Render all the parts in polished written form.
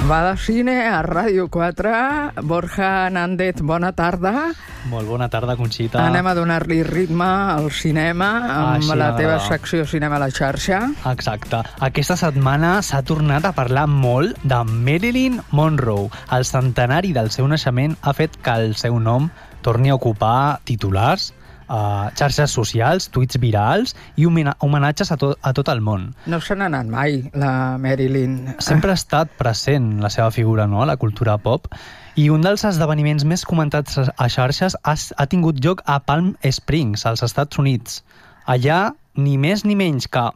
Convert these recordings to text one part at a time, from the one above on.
Va de cine a Ràdio 4. Borja Nández, bona tarda. Molt bona tarda, Conxita. Anem a donar-li ritme al cinema amb la teva secció Cinema a la xarxa. Exacte. Aquesta setmana s'ha tornat a parlar molt de Marilyn Monroe. El centenari del seu naixement ha fet que el seu nom torni a ocupar titulars, xarxes socials, tuits virals i homenatges a tot el món. No se n'ha anat mai, la Marilyn. Sempre ha estat present la seva figura, no?, a la cultura pop. I un dels esdeveniments més comentats a xarxes ha tingut lloc a Palm Springs, als Estats Units. Allà, ni més ni menys que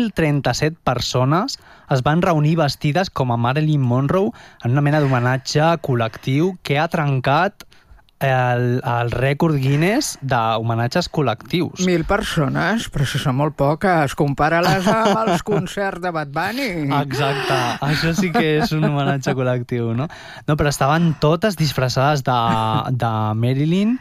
1.037 persones es van reunir vestides com a Marilyn Monroe en una mena d'homenatge col·lectiu que ha trencat el rècord Guinness d'homenatges col·lectius. 1.000 persones, però això són molt poques. Compara-les amb els concerts de Bad Bunny. Exacte, això sí que és un homenatge col·lectiu, no? No, però estaven totes disfressades de Marilyn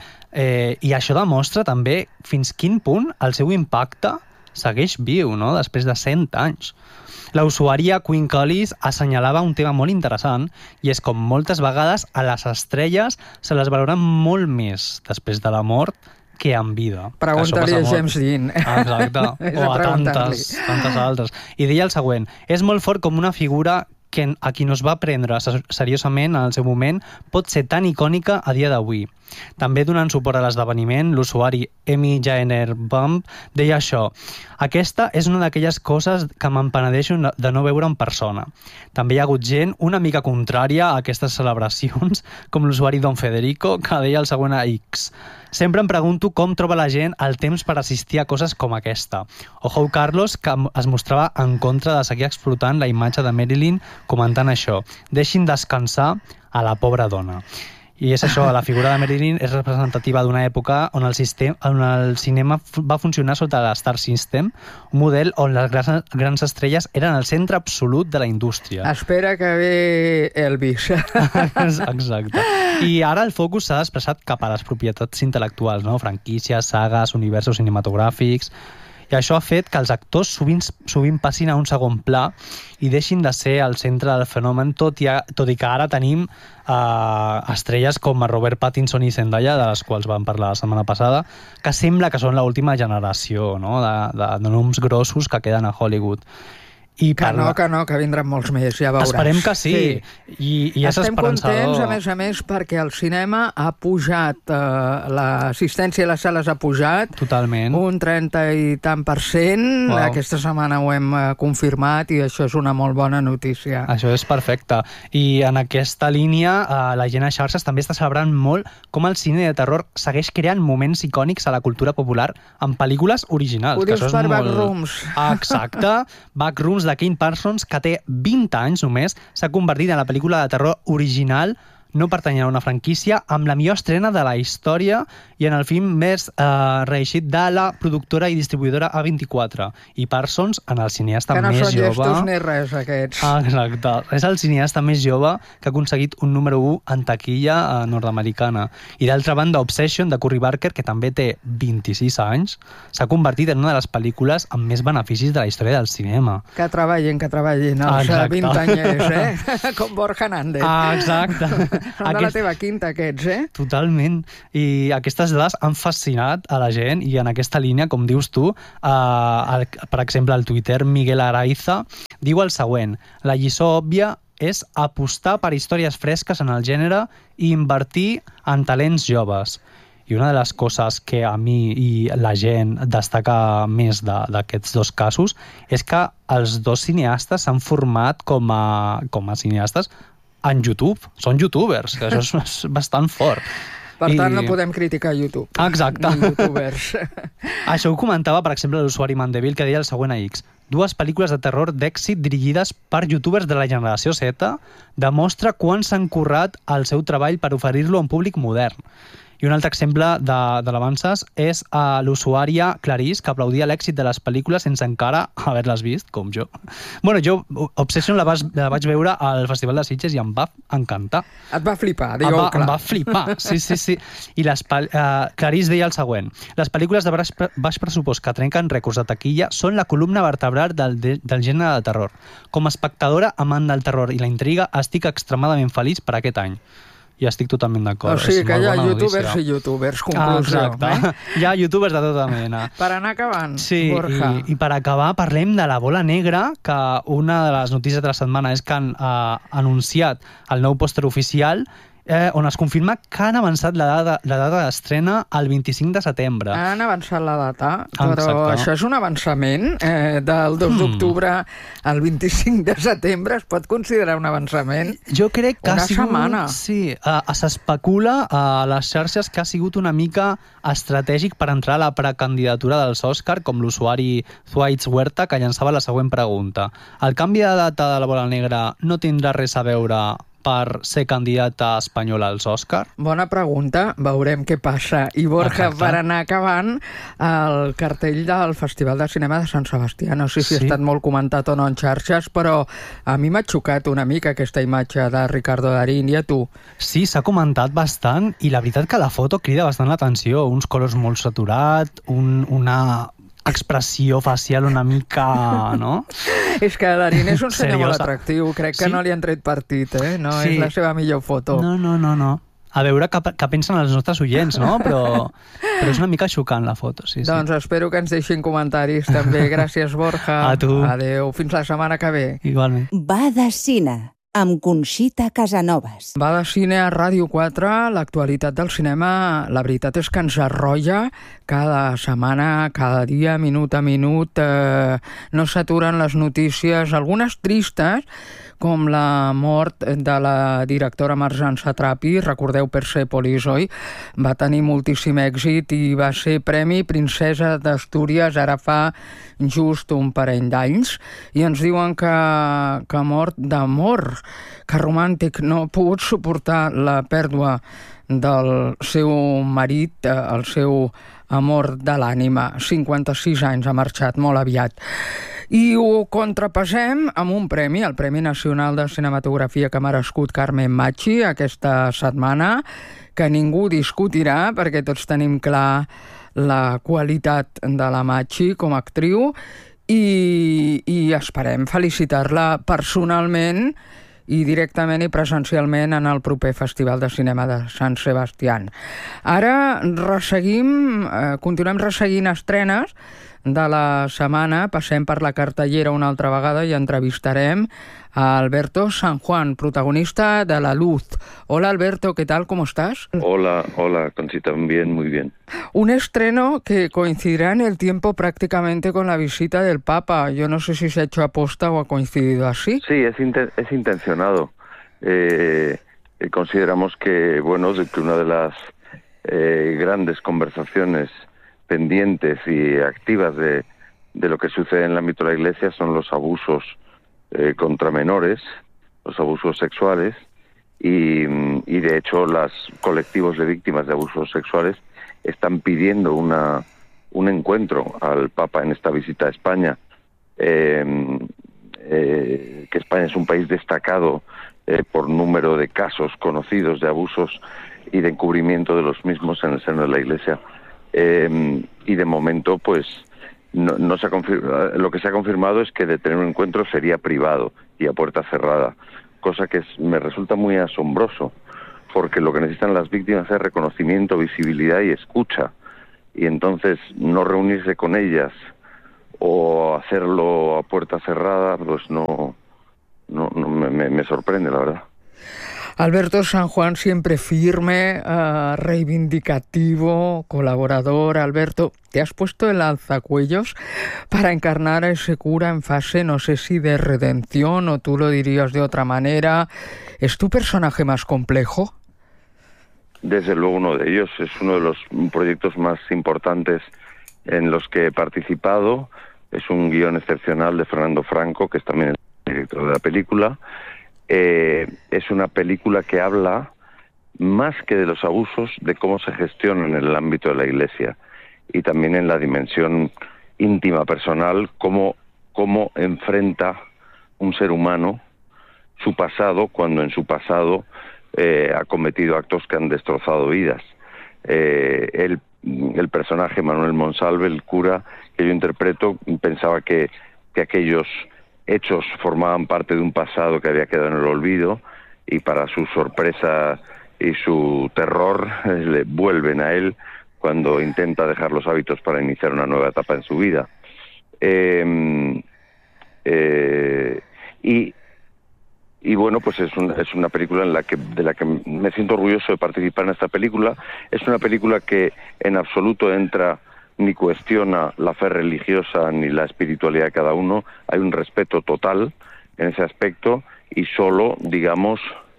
i això demostra també fins quin punt el seu impacte segueix viu, no?, després de 100 anys. La usuària Queen Collis assenyalava un tema molt interessant i és com moltes vegades a les estrelles se les valora molt més després de la mort que en vida. Pregunta-li a James Dean. Exacte, o a tantes altres. I deia el següent: és molt fort com una figura que a qui no es va prendre seriosament en el seu moment pot ser tan icònica a dia d'avui. També donant suport a l'esdeveniment, l'usuari Amy Jainer Bump deia això: aquesta és una d'aquelles coses que m'empenedeixo de no veure en persona. També hi ha hagut gent una mica contrària a aquestes celebracions, com l'usuari Don Federico, que deia el següent a X: sempre em pregunto com troba la gent el temps per assistir a coses com aquesta. O Jou Carlos, que es mostrava en contra de seguir explotant la imatge de Marilyn comentant això: deixin descansar a la pobra dona. I és això, la figura de Marilyn és representativa d'una època on el cinema va funcionar sota l'Star System, un model on les grans estrelles eren el centre absolut de la indústria. Espera que ve Elvis. Exacte. I ara el focus s'ha desplaçat cap a les propietats intel·lectuals, no?, franquícies, sagues, universos cinematogràfics. I això ha fet que els actors sovint passin a un segon pla i deixin de ser el centre del fenomen, tot i que ara tenim estrelles com Robert Pattinson i Zendaya, de les quals vam parlar la setmana passada, que sembla que són l'última generació, no?, de noms grossos que queden a Hollywood. Que vindran molts més, ja veuràs. Esperem que sí. I és estem esperançador. contents, a més, perquè el cinema ha pujat, l'assistència a les sales ha pujat. Totalment. Un 30 i tant %. Wow. Aquesta setmana ho hem confirmat i això és una molt bona notícia. Això és perfecte. I en aquesta línia, la gent a xarxes també està celebrant molt com el cine de terror segueix creant moments icònics a la cultura popular en pel·lícules originals. Ho dius per Backrooms. Exacte. Backrooms de Kane Parsons, que té 20 anys només, s'ha convertit en la pel·lícula de terror original no pertanyent a una franquícia, amb la millor estrena de la història i en el film més reeixit de la productora i distribuïdora A24. I Parsons, en el cineasta més jove... Que no són llestos ni res, aquests. Exacte. És el cineasta més jove que ha aconseguit un número 1 en taquilla nord-americana. I d'altra banda, Obsession, de Cory Barker, que també té 26 anys, s'ha convertit en una de les pel·lícules amb més beneficis de la història del cinema. Que treballin, els 20 anyers, com Borja Nández. Exacte. Són de la teva quinta, aquests, Totalment. I aquestes dades han fascinat a la gent i en aquesta línia, com dius tu, per exemple, el Twitter Miguel Araiza diu el següent: la lliçó òbvia és apostar per històries fresques en el gènere i invertir en talents joves. I una de les coses que a mi i la gent destaca més d'aquests dos casos és que els dos cineastes s'han format com a cineastes en YouTube. Són youtubers, que això és bastant fort. Per tant, no podem criticar YouTube. Exacte. Ni youtubers. Això ho comentava, per exemple, l'usuari Mandeville, que deia el següent a X: dues pel·lícules de terror d'èxit dirigides per youtubers de la generació Z demostra quan s'han currat el seu treball per oferir-lo a un públic modern. I un altre exemple de l'avances és l'usuària Clarís, que aplaudia l'èxit de les pel·lícules sense encara haver-les vist, com jo. Bueno, jo, Obsession, la vaig veure al Festival de Sitges i em va encantar. Et va flipar, digueu clar. Em va flipar, sí. I Clarís deia el següent: les pel·lícules de baix pressupost que trenquen rècords de taquilla són la columna vertebral del gènere de terror. Com a espectadora, amant del terror i la intriga, estic extremadament feliç per aquest any. I estic totalment d'acord. O sigui que hi ha youtubers i youtubers, conclusió. Exacte. Hi ha youtubers de tota mena. Per anar acabant, sí, Borja. I per acabar parlem de la bola negra, que una de les notícies de la setmana és que han anunciat el nou pòster oficial on es confirma que han avançat la data d'estrena al 25 de setembre. Han avançat la data, però exacte. Això és un avançament del 2 d'octubre al 25 de setembre. Es pot considerar un avançament? Jo crec que una setmana. Sí, s'especula a les xarxes que ha sigut una mica estratègic per entrar a la precandidatura dels Òscar, com l'usuari Thwaites Huerta, que llançava la següent pregunta. El canvi de data de la bola negra no tindrà res a veure per ser candidata espanyola als Òscar? Bona pregunta, veurem què passa. I Borja, exacte, per anar acabant, el cartell del Festival de Cinema de Sant Sebastià. No sé si ha estat molt comentat o no en xarxes, però a mi m'ha xocat una mica aquesta imatge de Ricardo Darín, i a tu? Sí, s'ha comentat bastant, i la veritat que la foto crida bastant l'atenció. Uns colors molt saturats, una expressió facial una mica, no? És que Darín és un senyor molt atractiu. Crec que sí? no li han tret partit, No sí. És la seva millor foto. No. A veure què pensen els nostres oients, no? Però és una mica xocant la foto, sí. Doncs espero que ens deixin comentaris també. Gràcies, Borja. A tu. Adéu. Fins la setmana que ve. Igualment. Va de cine, amb Conxita Casanovas. Va de cine a Ràdio 4, l'actualitat del cinema, la veritat és que ens arrolla cada setmana, cada dia, minut a minut, no s'aturen les notícies, algunes tristes, com la mort de la directora Marjane Satrapi, recordeu Persepolis, oi? Va tenir moltíssim èxit i va ser Premi Princesa d'Astúries ara fa just un parell d'anys, i ens diuen que ha mort d'amor, que romàntic, no ha pogut suportar la pèrdua del seu marit, el seu amor de l'ànima. 56 anys, ha marxat molt aviat. I ho contrapesem amb un premi, el Premi Nacional de Cinematografia que ha merescut Carmen Machi aquesta setmana, que ningú discutirà perquè tots tenim clar la qualitat de la Machi com a actriu, i esperem felicitar-la personalment i directament i presencialment en el proper Festival de Cinema de Sant Sebastián. Ara continuem resseguint estrenes de la setmana, passem per la cartellera una altra vegada i entrevistarem a Alberto San Juan, protagonista de La Luz. Hola Alberto, ¿qué tal? ¿Cómo estás? Hola, Conchita, bien, muy bien. Un estreno que coincidirá en el tiempo prácticamente con la visita del Papa. Yo no sé si se ha hecho aposta o ha coincidido así. Sí, es intencionado. Consideramos que, que una de las grandes conversaciones pendientes y activas de lo que sucede en el ámbito de la Iglesia son los abusos contra menores, los abusos sexuales, y de hecho los colectivos de víctimas de abusos sexuales están pidiendo un encuentro al Papa en esta visita a España, que España es un país destacado por número de casos conocidos de abusos y de encubrimiento de los mismos en el seno de la Iglesia. Y de momento, pues, no se ha confirmado. Lo que se ha confirmado es que de tener un encuentro sería privado y a puerta cerrada, cosa que me resulta muy asombroso, porque lo que necesitan las víctimas es reconocimiento, visibilidad y escucha, y entonces no reunirse con ellas o hacerlo a puerta cerrada, pues me sorprende, la verdad. Alberto San Juan, siempre firme, reivindicativo, colaborador. Alberto, te has puesto el alzacuellos para encarnar a ese cura en fase, no sé si de redención o tú lo dirías de otra manera. ¿Es tu personaje más complejo? Desde luego uno de ellos. Es uno de los proyectos más importantes en los que he participado. Es un guión excepcional de Fernando Franco, que es también el director de la película. Es una película que habla más que de los abusos, de cómo se gestionan en el ámbito de la Iglesia y también en la dimensión íntima, personal, cómo enfrenta un ser humano su pasado cuando en su pasado ha cometido actos que han destrozado vidas. El personaje Manuel Monsalve, el cura que yo interpreto, pensaba que aquellos hechos formaban parte de un pasado que había quedado en el olvido, y para su sorpresa y su terror le vuelven a él cuando intenta dejar los hábitos para iniciar una nueva etapa en su vida. Y bueno, pues es una película de la que me siento orgulloso de participar en esta película. Es una película que en absoluto entra ni cuestiona la fe religiosa ni la espiritualidad de cada uno. Hay un respeto total en ese aspecto y solo, digamos,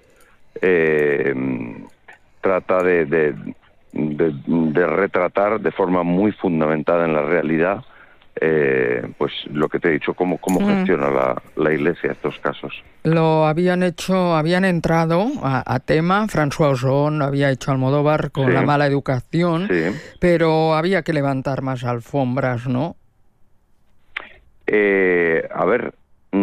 trata de retratar de forma muy fundamentada en la realidad pues lo que te he dicho, cómo gestiona la Iglesia estos casos. Habían entrado a tema, François Ozon, había hecho Almodóvar con La mala educación, pero había que levantar más alfombras, ¿no? A ver,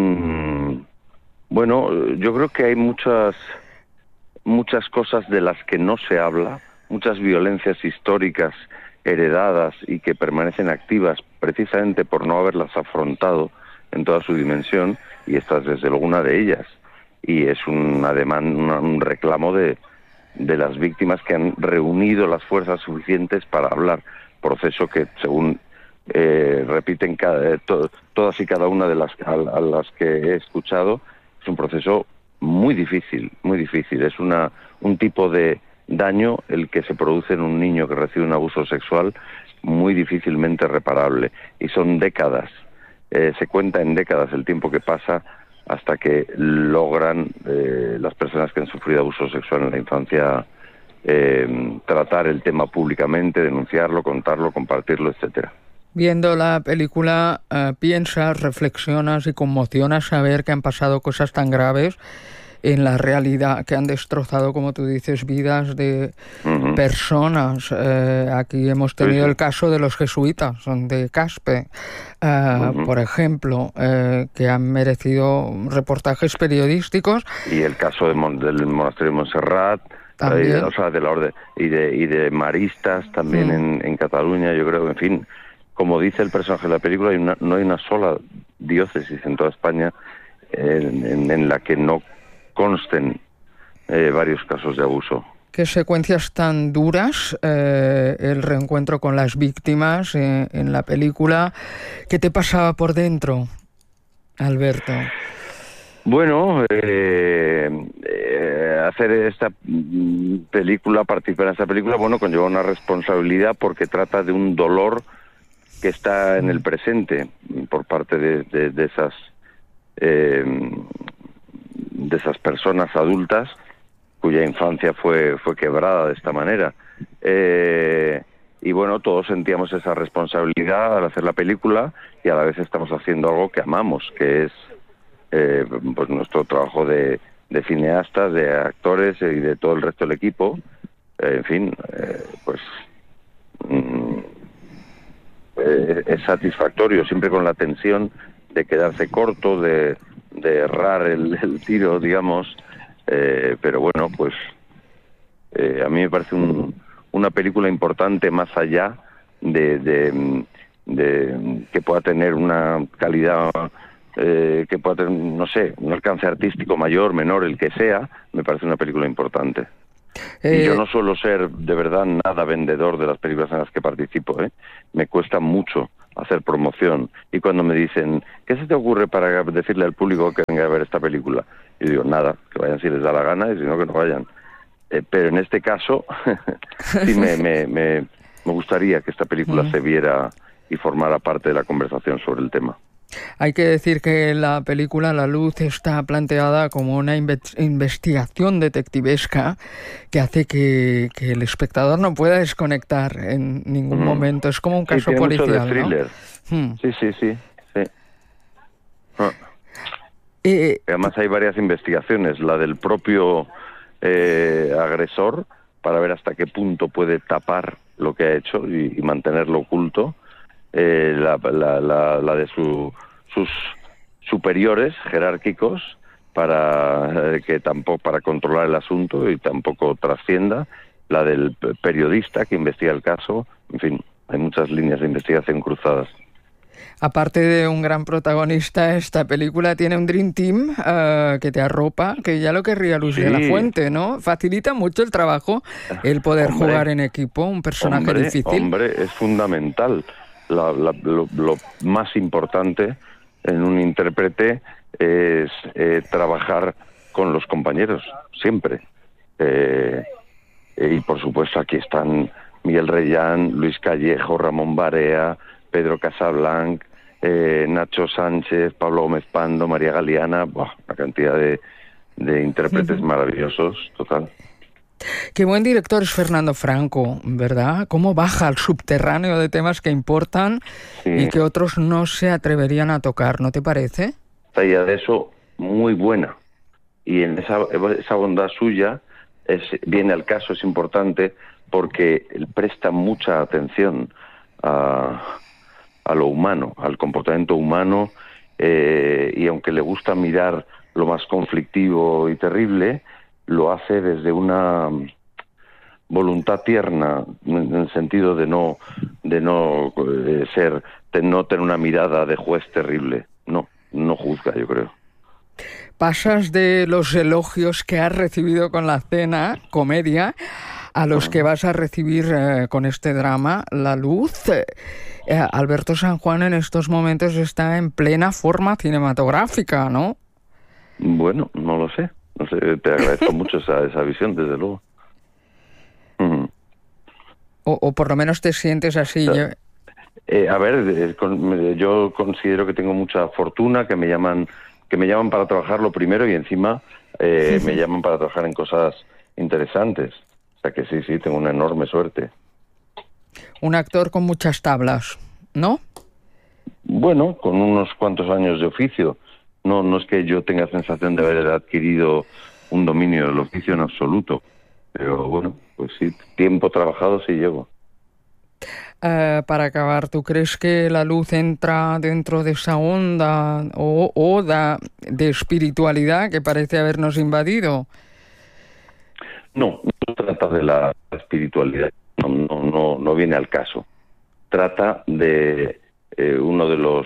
bueno, yo creo que hay muchas cosas de las que no se habla, muchas violencias históricas heredadas y que permanecen activas precisamente por no haberlas afrontado en toda su dimensión, y esta es desde luego una de ellas, y es un reclamo de las víctimas que han reunido las fuerzas suficientes para hablar, proceso que según repiten todas y cada una de las a las que he escuchado, es un proceso muy difícil, es un tipo de daño el que se produce en un niño que recibe un abuso sexual muy difícilmente reparable, y son décadas, se cuenta en décadas el tiempo que pasa hasta que logran las personas que han sufrido abuso sexual en la infancia tratar el tema públicamente, denunciarlo, contarlo, compartirlo, etcétera. Viendo la película, piensas, reflexionas y conmocionas saber que han pasado cosas tan graves en la realidad, que han destrozado, como tú dices, vidas de personas. Aquí hemos tenido el caso de los jesuitas, de Caspe, por ejemplo, que han merecido reportajes periodísticos. Y el caso del monasterio de Montserrat, o sea, de la orden, y de maristas también en Cataluña, yo creo, en fin, como dice el personaje de la película, no hay una sola diócesis en toda España en la que no consten varios casos de abuso. Qué secuencias tan duras, el reencuentro con las víctimas en la película. ¿Qué te pasaba por dentro, Alberto? Bueno, hacer esta película, participar en esta película, bueno, conlleva una responsabilidad porque trata de un dolor que está en el presente por parte de esas personas adultas cuya infancia fue quebrada de esta manera. Y bueno, todos sentíamos esa responsabilidad al hacer la película, y a la vez estamos haciendo algo que amamos, que es pues nuestro trabajo de cineastas, de actores y de todo el resto del equipo. En fin, pues es satisfactorio, siempre con la tensión de quedarse corto, de errar el tiro, digamos, pero bueno, pues a mí me parece una película importante, más allá de que pueda tener una calidad, que pueda tener, no sé, un alcance artístico mayor, menor, el que sea. Me parece una película importante. Y yo no suelo ser de verdad nada vendedor de las películas en las que participo, Me cuesta mucho hacer promoción, y cuando me dicen ¿qué se te ocurre para decirle al público que venga a ver esta película? Y digo, nada, que vayan si les da la gana, y si no, que no vayan. Pero en este caso sí me gustaría que esta película se viera y formara parte de la conversación sobre el tema. Hay que decir que la película La Luz está planteada como una investigación detectivesca que hace que el espectador no pueda desconectar en ningún momento. Es como un caso policial, mucho de thriller. ¿No? Sí. Además hay varias investigaciones. La del propio agresor para ver hasta qué punto puede tapar lo que ha hecho y mantenerlo oculto, la de sus superiores jerárquicos para controlar el asunto y tampoco trascienda, la del periodista que investiga el caso. En fin, hay muchas líneas de investigación cruzadas. Aparte de un gran protagonista, esta película tiene un Dream Team que te arropa, que ya lo querría Luis de la Fuente, ¿no? Facilita mucho el trabajo el poder jugar en equipo, un personaje difícil. Hombre, es fundamental. Lo más importante en un intérprete es trabajar con los compañeros, siempre. Y por supuesto aquí están Miguel Reyán, Luis Callejo, Ramón Barea, Pedro Casablanc, Nacho Sánchez, Pablo Gómez Pando, María Galeana, una cantidad de intérpretes maravillosos, total. Qué buen director es Fernando Franco, ¿verdad? Cómo baja al subterráneo de temas que importan y que otros no se atreverían a tocar, ¿no te parece? Talla de eso muy buena. Y en esa bondad suya viene al caso, es importante, porque él presta mucha atención a lo humano, al comportamiento humano, y aunque le gusta mirar lo más conflictivo y terrible, lo hace desde una voluntad tierna, en el sentido de no tener una mirada de juez terrible. No juzga, yo creo. Pasas de los elogios que has recibido con la cena, comedia, a los que vas a recibir con este drama, La Luz. Alberto San Juan en estos momentos está en plena forma cinematográfica, ¿no? Bueno, no lo sé. No sé, te agradezco mucho esa visión, desde luego. O por lo menos te sientes así. A ver, yo considero que tengo mucha fortuna, que me llaman para trabajar lo primero y encima me llaman para trabajar en cosas interesantes. O sea que sí, tengo una enorme suerte. Un actor con muchas tablas, ¿no? Bueno, con unos cuantos años de oficio. No es que yo tenga sensación de haber adquirido un dominio del oficio en absoluto. Pero bueno, pues sí, tiempo trabajado sí llevo. Para acabar, ¿tú crees que La Luz entra dentro de esa onda o oda de espiritualidad que parece habernos invadido? No trata de la espiritualidad, no viene al caso. Trata de uno de los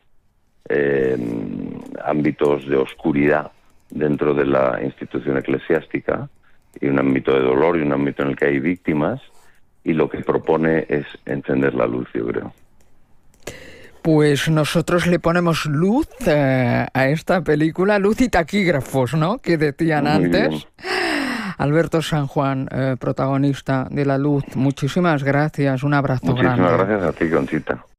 ámbitos de oscuridad dentro de la institución eclesiástica, y un ámbito de dolor y un ámbito en el que hay víctimas, y lo que propone es encender la luz, yo creo. Pues nosotros le ponemos luz a esta película, luz y taquígrafos, ¿no?, que decían Muy antes. bien. Alberto San Juan, protagonista de La Luz, muchísimas gracias, un abrazo grande. Muchísimas gracias a ti, Conchita.